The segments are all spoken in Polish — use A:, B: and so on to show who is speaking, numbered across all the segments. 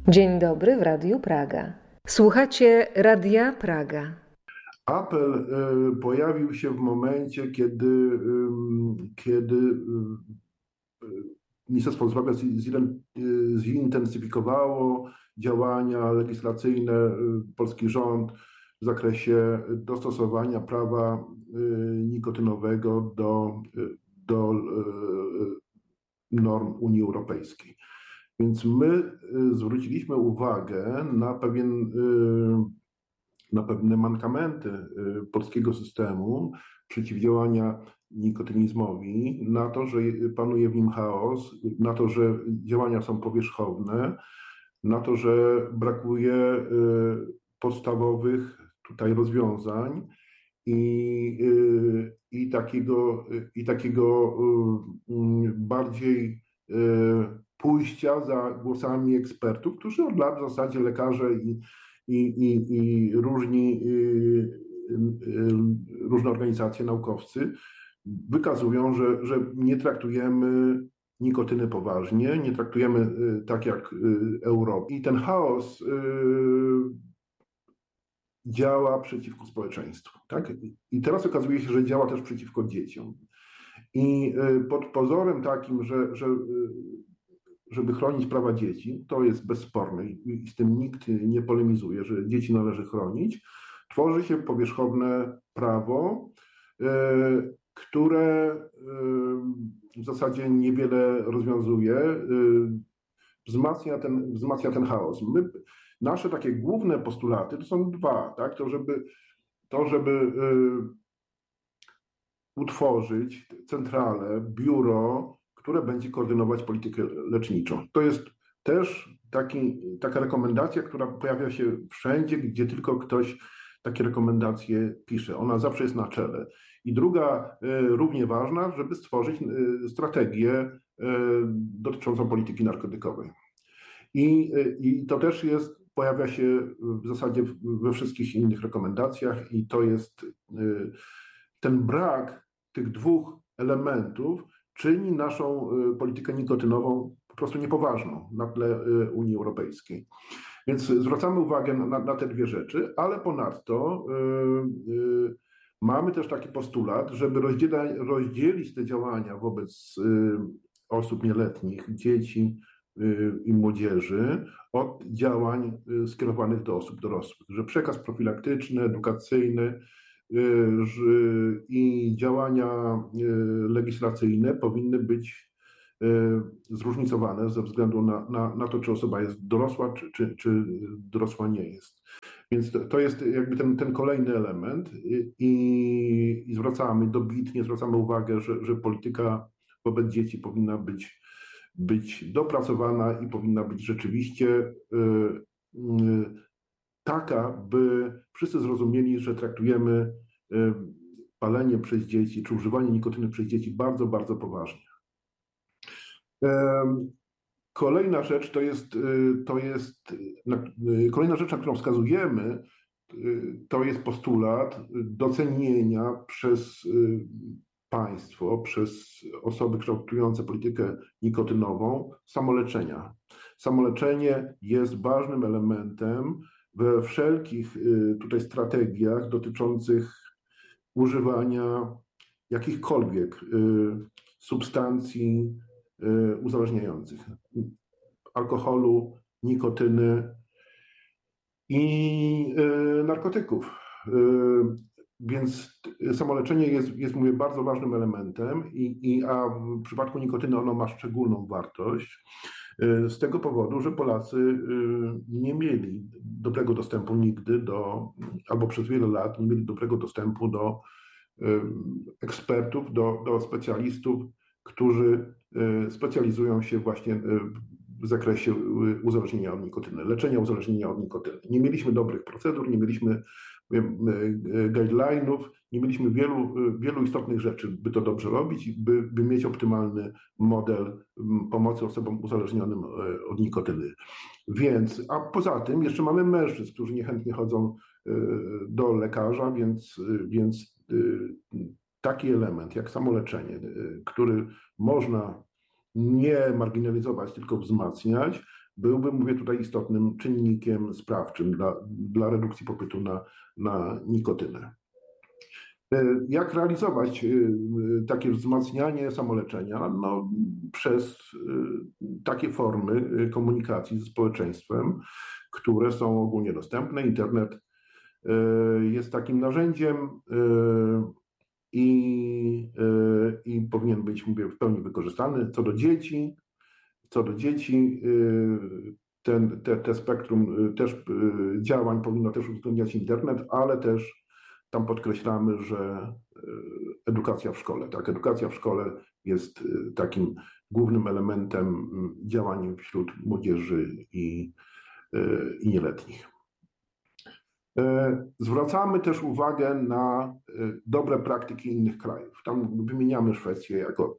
A: Dzień dobry w Radiu Praga. Słuchacie Radia Praga.
B: Apel pojawił się w momencie, kiedy Ministerstwo Zdrowia zintensyfikowało działania legislacyjne, polski rząd w zakresie dostosowania prawa nikotynowego do norm Unii Europejskiej. Więc my zwróciliśmy uwagę na pewne mankamenty polskiego systemu przeciwdziałania nikotynizmowi, na to, że panuje w nim chaos, na to, że działania są powierzchowne, na to, że brakuje podstawowych tutaj rozwiązań i takiego bardziej pójścia za głosami ekspertów, którzy od lat w zasadzie lekarze i różne organizacje, naukowcy wykazują, że nie traktujemy nikotyny poważnie, nie traktujemy tak jak Europa. I ten chaos działa przeciwko społeczeństwu. Tak? I teraz okazuje się, że działa też przeciwko dzieciom. I pod pozorem takim, żeby chronić prawa dzieci, to jest bezsporne i z tym nikt nie polemizuje, że dzieci należy chronić, tworzy się powierzchowne prawo, które w zasadzie niewiele rozwiązuje, wzmacnia ten chaos. Nasze takie główne postulaty to są dwa, tak? To, żeby utworzyć centralę, biuro, które będzie koordynować politykę leczniczą. To jest też taka rekomendacja, która pojawia się wszędzie, gdzie tylko ktoś takie rekomendacje pisze. Ona zawsze jest na czele. I druga, równie ważna, żeby stworzyć strategię dotyczącą polityki narkotykowej. I to też pojawia się w zasadzie we wszystkich innych rekomendacjach i to jest ten brak tych dwóch elementów czyni naszą politykę nikotynową po prostu niepoważną na tle Unii Europejskiej. Więc zwracamy uwagę na te dwie rzeczy, ale ponadto mamy też taki postulat, żeby rozdzielić te działania wobec osób nieletnich, dzieci i młodzieży od działań skierowanych do osób dorosłych, że przekaz profilaktyczny, edukacyjny i działania legislacyjne powinny być zróżnicowane ze względu na to, czy osoba jest dorosła, czy dorosła nie jest. Więc to jest jakby ten kolejny element i dobitnie zwracamy uwagę, że polityka wobec dzieci powinna być dopracowana i powinna być rzeczywiście taka, by wszyscy zrozumieli, że traktujemy palenie przez dzieci, czy używanie nikotyny przez dzieci bardzo, bardzo poważnie. Kolejna rzecz kolejna rzecz, na którą wskazujemy, to jest postulat docenienia przez państwo, przez osoby kształtujące politykę nikotynową samoleczenia. Samoleczenie jest ważnym elementem we wszelkich tutaj strategiach dotyczących używania jakichkolwiek substancji uzależniających, alkoholu, nikotyny i narkotyków. Więc samoleczenie jest mówię, bardzo ważnym elementem, a w przypadku nikotyny ono ma szczególną wartość z tego powodu, że Polacy nie mieli dobrego dostępu nigdy albo przez wiele lat nie mieli dobrego dostępu do ekspertów, do specjalistów, którzy specjalizują się właśnie w zakresie uzależnienia od nikotyny, leczenia uzależnienia od nikotyny. Nie mieliśmy dobrych procedur, nie mieliśmy guidelinów, nie mieliśmy wielu istotnych rzeczy, by to dobrze robić, by mieć optymalny model pomocy osobom uzależnionym od nikotyny. A poza tym jeszcze mamy mężczyzn, którzy niechętnie chodzą do lekarza, więc taki element jak samoleczenie, który można nie marginalizować, tylko wzmacniać, byłby, mówię tutaj, istotnym czynnikiem sprawczym dla redukcji popytu na nikotynę. Jak realizować takie wzmacnianie samoleczenia? No, przez takie formy komunikacji ze społeczeństwem, które są ogólnie dostępne. Internet jest takim narzędziem i powinien być, mówię, w pełni wykorzystany. Co do dzieci, te spektrum też działań powinno też uwzględniać internet, ale też tam podkreślamy, że edukacja w szkole, tak, edukacja w szkole jest takim głównym elementem działań wśród młodzieży i nieletnich. Zwracamy też uwagę na dobre praktyki innych krajów. Tam wymieniamy Szwecję jako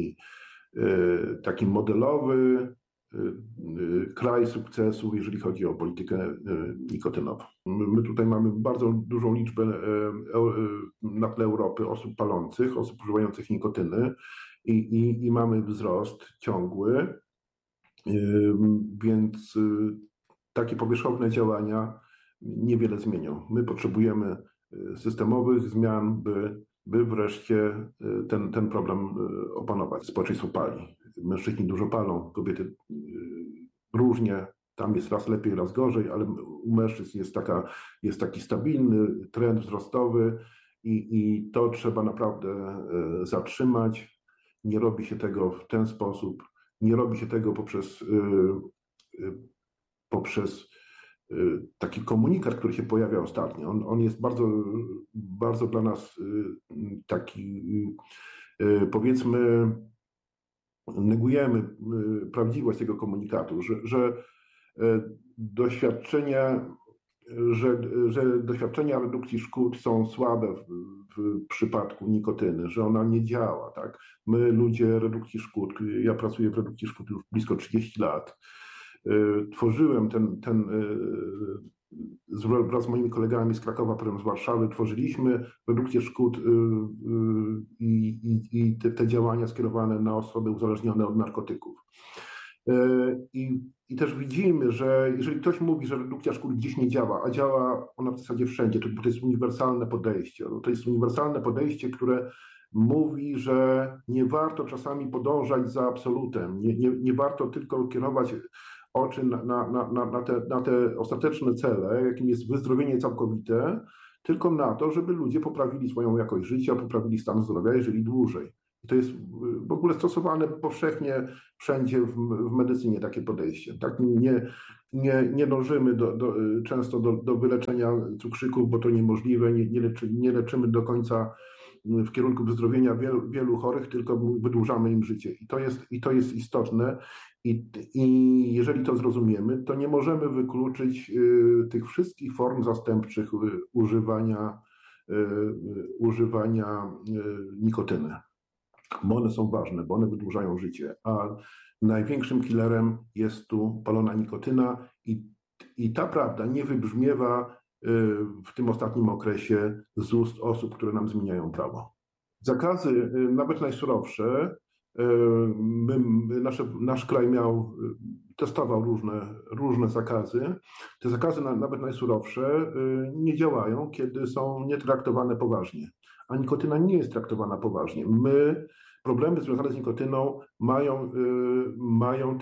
B: taki modelowy kraj sukcesu, jeżeli chodzi o politykę nikotynową. My tutaj mamy bardzo dużą liczbę na tle Europy osób palących, osób używających nikotyny i mamy wzrost ciągły, więc takie powierzchowne działania niewiele zmienią. My potrzebujemy systemowych zmian, by wreszcie ten problem opanować. Społeczeństwo pali. Mężczyźni dużo palą, kobiety różnie. Tam jest raz lepiej, raz gorzej, ale u mężczyzn jest taki stabilny trend wzrostowy i to trzeba naprawdę zatrzymać. Nie robi się tego w ten sposób. Nie robi się tego poprzez taki komunikat, który się pojawia ostatnio. On jest bardzo, bardzo dla nas taki, powiedzmy, negujemy prawdziwość tego komunikatu, że doświadczenia redukcji szkód są słabe w przypadku nikotyny, że ona nie działa. Tak? My, ludzie redukcji szkód, ja pracuję w redukcji szkód już blisko 30 lat, tworzyłem wraz z moimi kolegami z Krakowa, potem z Warszawy, tworzyliśmy redukcję szkód i te działania skierowane na osoby uzależnione od narkotyków. I też widzimy, że jeżeli ktoś mówi, że redukcja szkód gdzieś nie działa, a działa ona w zasadzie wszędzie, to jest uniwersalne podejście. To jest uniwersalne podejście, które mówi, że nie warto czasami podążać za absolutem, nie warto tylko kierować oczy na te ostateczne cele, jakim jest wyzdrowienie całkowite, tylko na to, żeby ludzie poprawili swoją jakość życia, poprawili stan zdrowia i żyli dłużej. I to jest w ogóle stosowane powszechnie wszędzie w medycynie takie podejście. Tak? Nie dążymy często do wyleczenia cukrzyków, bo to niemożliwe, nie leczymy do końca w kierunku wyzdrowienia wielu chorych, tylko wydłużamy im życie. I to jest istotne. I jeżeli to zrozumiemy, to nie możemy wykluczyć tych wszystkich form zastępczych używania nikotyny. Bo one są ważne, bo one wydłużają życie. A największym killerem jest tu palona nikotyna i ta prawda nie wybrzmiewa w tym ostatnim okresie z ust osób, które nam zmieniają prawo. Zakazy, nawet najsurowsze, nasz kraj testował różne zakazy. Te zakazy, nawet najsurowsze, nie działają, kiedy są nietraktowane poważnie. A nikotyna nie jest traktowana poważnie. Problemy związane z nikotyną mają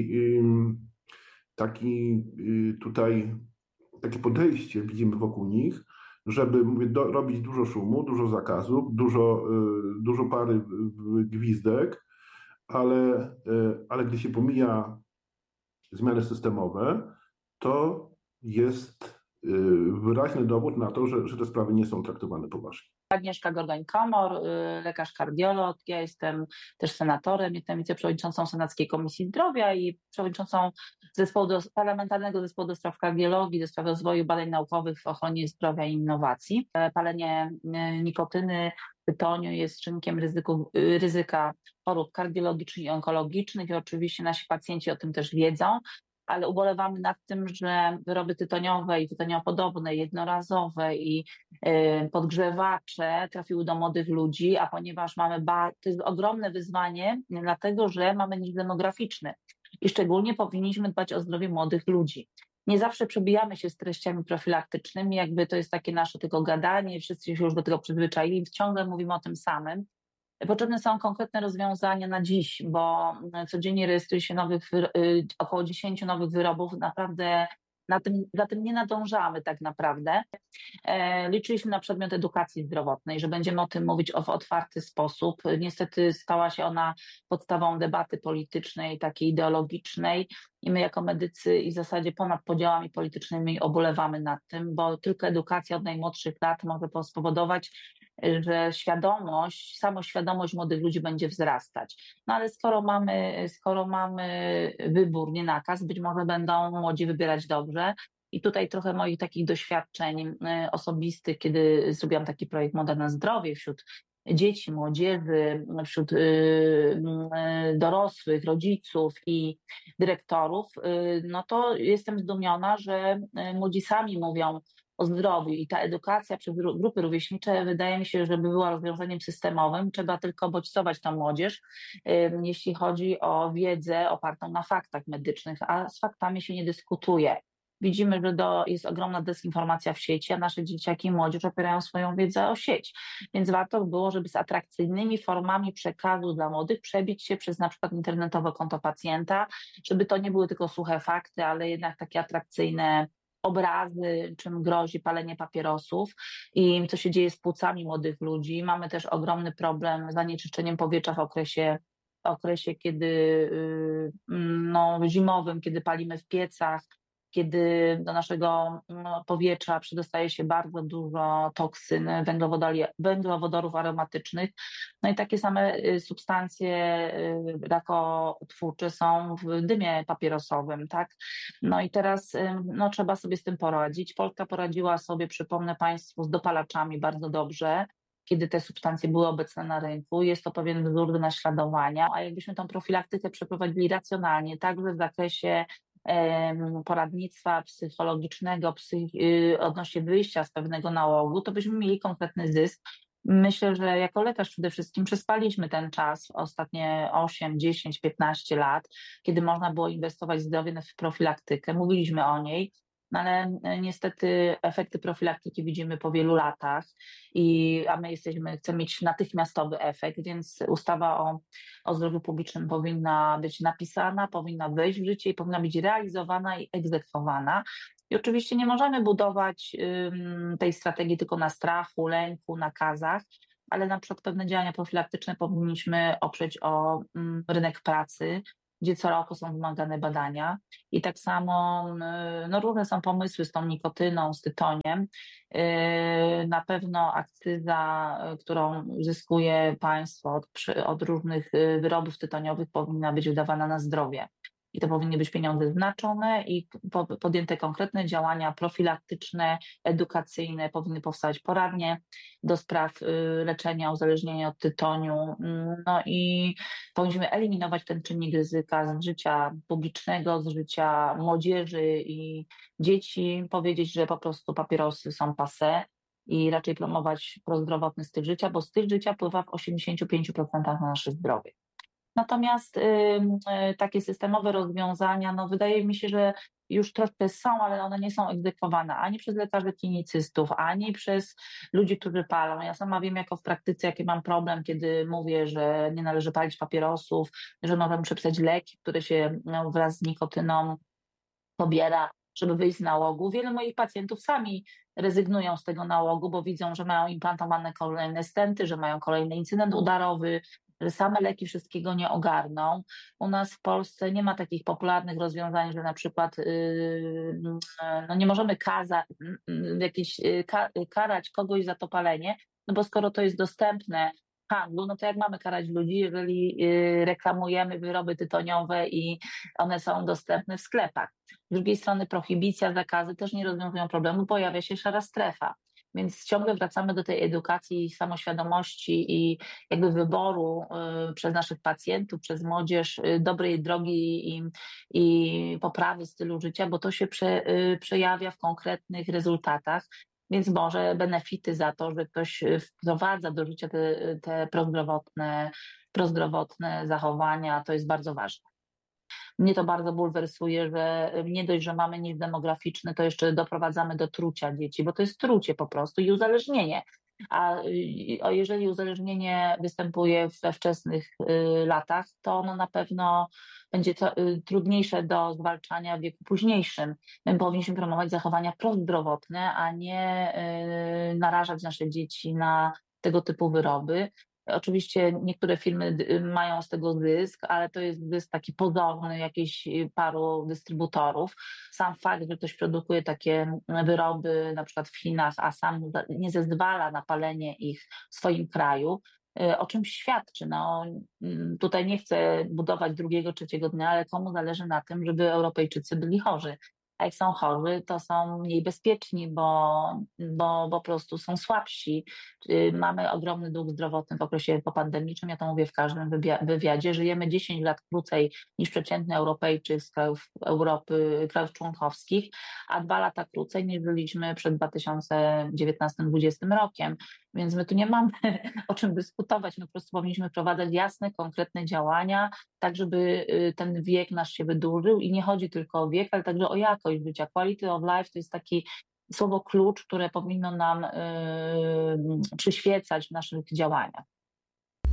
B: takie podejście, widzimy wokół nich, żeby robić dużo szumu, dużo zakazów, dużo pary gwizdek, ale gdy się pomija zmiany systemowe, to jest wyraźny dowód na to, że te sprawy nie są traktowane poważnie.
C: Agnieszka Gordoń-Komor, lekarz kardiolog. Ja jestem też senatorem, jestem wiceprzewodniczącą Senackiej Komisji Zdrowia i przewodniczącą Parlamentarnego Zespołu do spraw kardiologii, do spraw rozwoju badań naukowych w ochronie zdrowia i innowacji. Palenie nikotyny, tytoniu jest czynnikiem ryzyka chorób kardiologicznych i onkologicznych i oczywiście nasi pacjenci o tym też wiedzą. Ale ubolewamy nad tym, że wyroby tytoniowe i tytoniopodobne, jednorazowe i podgrzewacze trafiły do młodych ludzi, a ponieważ to jest ogromne wyzwanie, dlatego że mamy niż demograficzny. i szczególnie powinniśmy dbać o zdrowie młodych ludzi. Nie zawsze przebijamy się z treściami profilaktycznymi, jakby to jest takie nasze tylko gadanie, wszyscy się już do tego przyzwyczaili, ciągle mówimy o tym samym. Potrzebne są konkretne rozwiązania na dziś, bo codziennie rejestruje się około 10 nowych wyrobów. Naprawdę za tym nie nadążamy tak naprawdę. Liczyliśmy na przedmiot edukacji zdrowotnej, że będziemy o tym mówić w otwarty sposób. Niestety stała się ona podstawą debaty politycznej, takiej ideologicznej i my jako medycy i w zasadzie ponad podziałami politycznymi ubolewamy nad tym, bo tylko edukacja od najmłodszych lat może spowodować, że samoświadomość młodych ludzi będzie wzrastać. No ale skoro mamy wybór, nie nakaz, być może będą młodzi wybierać dobrze. I tutaj trochę moich takich doświadczeń osobistych, kiedy zrobiłam taki projekt Moda na zdrowie wśród dzieci, młodzieży, wśród dorosłych, rodziców i dyrektorów, no to jestem zdumiona, że młodzi sami mówią o zdrowiu i ta edukacja przez grupy rówieśnicze wydaje mi się, że była rozwiązaniem systemowym. Trzeba tylko bodźcować tą młodzież, jeśli chodzi o wiedzę opartą na faktach medycznych, a z faktami się nie dyskutuje. Widzimy, że jest ogromna dezinformacja w sieci, a nasze dzieciaki i młodzież opierają swoją wiedzę o sieć. Więc warto by było, żeby z atrakcyjnymi formami przekazu dla młodych przebić się przez na przykład internetowe konto pacjenta, żeby to nie były tylko suche fakty, ale jednak takie atrakcyjne obrazy, czym grozi palenie papierosów i co się dzieje z płucami młodych ludzi. Mamy też ogromny problem z zanieczyszczeniem powietrza w okresie zimowym, kiedy palimy w piecach, kiedy do naszego powietrza przedostaje się bardzo dużo toksyn, węglowodorów aromatycznych. No i takie same substancje rakotwórcze są w dymie papierosowym, tak? No i teraz trzeba sobie z tym poradzić. Polska poradziła sobie, przypomnę Państwu, z dopalaczami bardzo dobrze, kiedy te substancje były obecne na rynku. Jest to pewien wzór do naśladowania, a jakbyśmy tą profilaktykę przeprowadzili racjonalnie, także w zakresie poradnictwa psychologicznego odnośnie wyjścia z pewnego nałogu, to byśmy mieli konkretny zysk. Myślę, że jako lekarz przede wszystkim przespaliśmy ten czas, ostatnie 8, 10, 15 lat, kiedy można było inwestować w zdrowie w profilaktykę. Mówiliśmy o niej, no ale niestety efekty profilaktyki widzimy po wielu latach, a my chcemy mieć natychmiastowy efekt, więc ustawa o zdrowiu publicznym powinna być napisana, powinna wejść w życie i powinna być realizowana i egzekwowana. I oczywiście nie możemy budować tej strategii tylko na strachu, lęku, nakazach, ale na przykład pewne działania profilaktyczne powinniśmy oprzeć o rynek pracy, gdzie co roku są wymagane badania i tak samo różne są pomysły z tą nikotyną, z tytoniem. Na pewno akcyza, którą uzyskuje państwo od różnych wyrobów tytoniowych, powinna być wydawana na zdrowie. I to powinny być pieniądze znaczone i podjęte konkretne działania profilaktyczne, edukacyjne, powinny powstać poradnie do spraw leczenia uzależnienia od tytoniu. No i powinniśmy eliminować ten czynnik ryzyka z życia publicznego, z życia młodzieży i dzieci, powiedzieć, że po prostu papierosy są passé i raczej promować prozdrowotny styl życia, bo styl życia wpływa w 85% na nasze zdrowie. Natomiast takie systemowe rozwiązania, wydaje mi się, że już troszkę są, ale one nie są egzekwowane ani przez lekarzy klinicystów, ani przez ludzi, którzy palą. Ja sama wiem jako w praktyce, jaki mam problem, kiedy mówię, że nie należy palić papierosów, że możemy przepisać leki, które się wraz z nikotyną pobiera, żeby wyjść z nałogu. Wielu moich pacjentów sami rezygnują z tego nałogu, bo widzą, że mają implantowane kolejne stenty, że mają kolejny incydent udarowy, że same leki wszystkiego nie ogarną. U nas w Polsce nie ma takich popularnych rozwiązań, że na przykład nie możemy karać kogoś za to palenie, bo skoro to jest dostępne w handlu, to jak mamy karać ludzi, jeżeli reklamujemy wyroby tytoniowe i one są dostępne w sklepach. Z drugiej strony prohibicja, zakazy też nie rozwiązują problemu, pojawia się szara strefa. Więc ciągle wracamy do tej edukacji, samoświadomości i jakby wyboru przez naszych pacjentów, przez młodzież dobrej drogi i poprawy stylu życia, bo to się przejawia w konkretnych rezultatach. Więc może benefity za to, że ktoś wprowadza do życia te prozdrowotne zachowania, to jest bardzo ważne. Mnie to bardzo bulwersuje, że nie dość, że mamy nich demograficzny, to jeszcze doprowadzamy do trucia dzieci, bo to jest trucie po prostu i uzależnienie. A jeżeli uzależnienie występuje we wczesnych latach, to ono na pewno będzie trudniejsze do zwalczania w wieku późniejszym. My powinniśmy promować zachowania prozdrowotne, a nie narażać nasze dzieci na tego typu wyroby. Oczywiście niektóre firmy mają z tego zysk, ale to jest zysk taki pozorny, jakieś paru dystrybutorów. Sam fakt, że ktoś produkuje takie wyroby na przykład w Chinach, a sam nie zezwala na palenie ich w swoim kraju, o czym świadczy. No, tutaj nie chcę budować drugiego, trzeciego dnia, ale komu zależy na tym, żeby Europejczycy byli chorzy. A jak są chorzy, to są mniej bezpieczni, bo po prostu są słabsi. Mamy ogromny dług zdrowotny w okresie popandemicznym, ja to mówię w każdym wywiadzie. Żyjemy 10 lat krócej niż przeciętny Europejczyk z krajów Europy, krajów członkowskich, a 2 lata krócej niż żyliśmy przed 2019-2020 rokiem. Więc my tu nie mamy o czym dyskutować, my po prostu powinniśmy wprowadzać jasne, konkretne działania, tak żeby ten wiek nasz się wydłużył i nie chodzi tylko o wiek, ale także o jakość życia. Quality of life to jest taki słowo klucz, które powinno nam przyświecać w naszych działaniach.